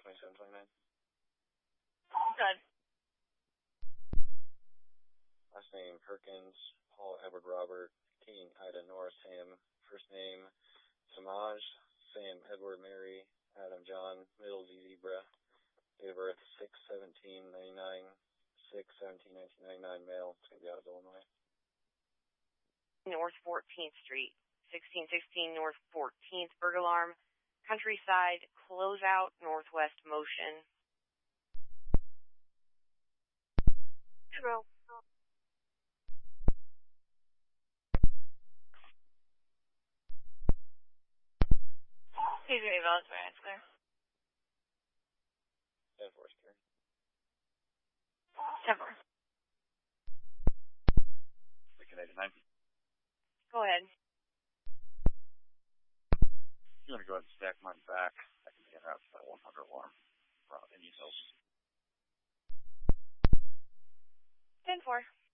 2729. Good. Last name Perkins, Paul Edward Robert, King Ida Norris Sam. First name Samaj, Sam Edward Mary, Adam John, middle Z Zebra. Date of birth 6/17/99, 6/17/1999, male. It's going to be out of Illinois. North 14th Street, 1616 North 14th, burglar alarm, Countryside, closeout, Northwest Motion. True. Please read those for answer. 10-4 secure. 10-4. The Canadian 9. Go ahead. You want to go ahead and stack mine back. I can get out that 100 alarm in use. 10-4.